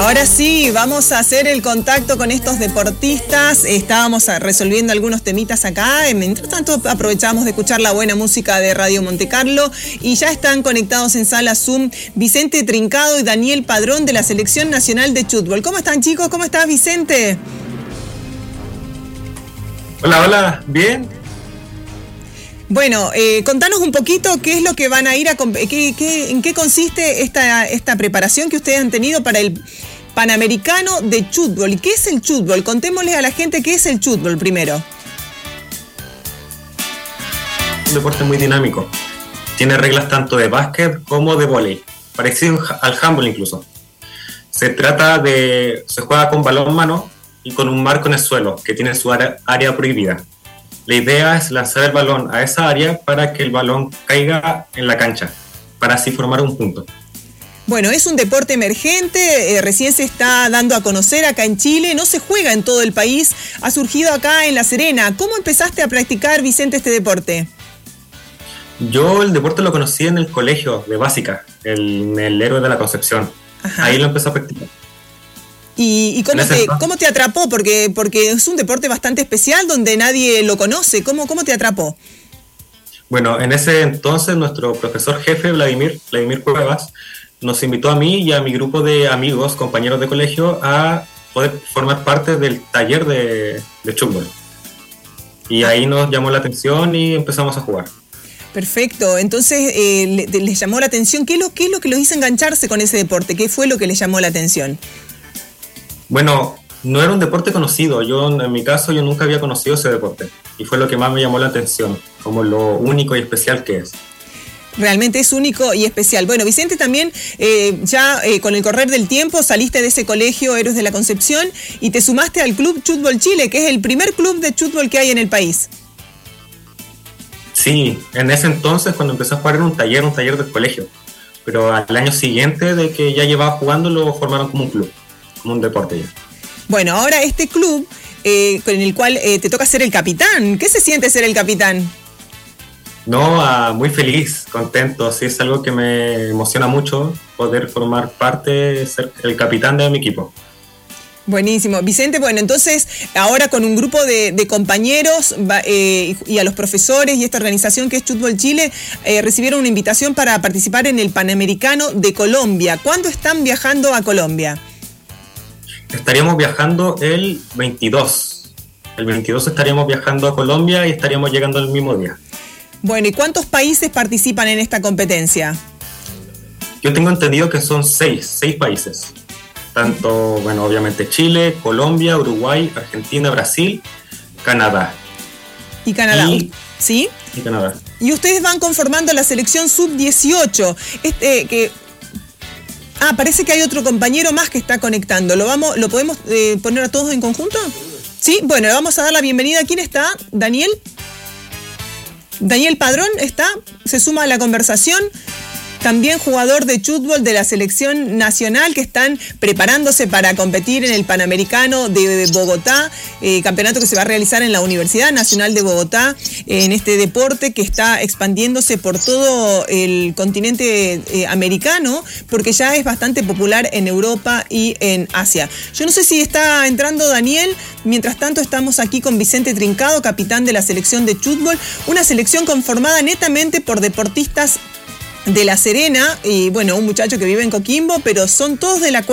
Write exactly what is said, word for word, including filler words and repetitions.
Ahora sí, vamos a hacer el contacto con estos deportistas. Estábamos resolviendo algunos temitas acá. Mientras tanto, aprovechamos de escuchar la buena música de Radio Monte Carlo. Y ya están conectados en sala Zoom Vicente Trincado y Daniel Padrón de la Selección Nacional de Chutbol. ¿Cómo están, chicos? ¿Cómo estás, Vicente? Hola, hola. ¿Bien? Bueno, eh, contanos un poquito qué es lo que van a ir a... Qué, qué, ¿En qué consiste esta, esta preparación que ustedes han tenido para el Panamericano de Chutbol? ¿Y qué es el Chutbol? Contémosle a la gente qué es el Chutbol primero. Un deporte muy dinámico. Tiene reglas tanto de básquet como de vóley, parecido al handball incluso. Se trata de... Se juega con balón mano y con un marco en el suelo, que tiene su área, área prohibida. La idea es lanzar el balón a esa área para que el balón caiga en la cancha, para así formar un punto. Bueno, es un deporte emergente, eh, recién se está dando a conocer acá en Chile, no se juega en todo el país, ha surgido acá en La Serena. ¿Cómo empezaste a practicar, Vicente, este deporte? Yo el deporte lo conocí en el colegio de básica, el, el Héroe de la Concepción. Ajá. Ahí lo empecé a practicar. ¿Y, y cómo, te, cómo te atrapó? Porque, porque es un deporte bastante especial donde nadie lo conoce. ¿Cómo, cómo te atrapó? Bueno, en ese entonces nuestro profesor jefe, Vladimir, Vladimir Cuevas, nos invitó a mí y a mi grupo de amigos, compañeros de colegio, a poder formar parte del taller de, de Chutbol. Y ahí nos llamó la atención y empezamos a jugar. Perfecto, entonces eh, les le llamó la atención. ¿Qué es, lo, ¿Qué es lo que los hizo engancharse con ese deporte? ¿Qué fue lo que les llamó la atención? Bueno, no era un deporte conocido. Yo, en mi caso, yo nunca había conocido ese deporte. Y fue lo que más me llamó la atención, como lo único y especial que es. Realmente es único y especial. Bueno, Vicente, también eh, ya eh, con el correr del tiempo saliste de ese colegio Héroes de la Concepción y te sumaste al Club Chutbol Chile, que es el primer club de chutbol que hay en el país. Sí, en ese entonces cuando empecé a jugar era un taller, un taller del colegio. Pero al año siguiente de que ya llevaba jugando lo formaron como un club. Un deporte ya. Bueno, ahora este club eh, con el cual eh, te toca ser el capitán. ¿Qué se siente ser el capitán? No, uh, muy feliz, contento. Sí, es algo que me emociona mucho poder formar parte, ser el capitán de mi equipo. Buenísimo. Vicente, bueno, entonces ahora con un grupo de, de compañeros va, eh, y a los profesores y esta organización que es Chutbol Chile, eh, recibieron una invitación para participar en el Panamericano de Colombia. ¿Cuándo están viajando a Colombia? Estaríamos viajando el veintidós. El veintidós estaríamos viajando a Colombia y estaríamos llegando el mismo día. Bueno, ¿y cuántos países participan en esta competencia? Yo tengo entendido que son seis, seis países. Tanto, bueno, obviamente Chile, Colombia, Uruguay, Argentina, Brasil, Canadá. ¿Y Canadá? Y, ¿Sí? Y Canadá. Y ustedes van conformando la selección sub dieciocho. Este, que... Ah, parece que hay otro compañero más que está conectando. ¿Lo vamos, lo podemos eh, poner a todos en conjunto? Sí, bueno, le vamos a dar la bienvenida. ¿Quién está? ¿Daniel? ¿Daniel Padrón está? Se suma a la conversación. También jugador de chutbol de la selección nacional que están preparándose para competir en el Panamericano de Bogotá, eh, campeonato que se va a realizar en la Universidad Nacional de Bogotá, eh, en este deporte que está expandiéndose por todo el continente eh, americano, porque ya es bastante popular en Europa y en Asia. Yo no sé si está entrando Daniel, mientras tanto estamos aquí con Vicente Trincado, capitán de la selección de chutbol, una selección conformada netamente por deportistas de La Serena y bueno, un muchacho que vive en Coquimbo, pero son todos de la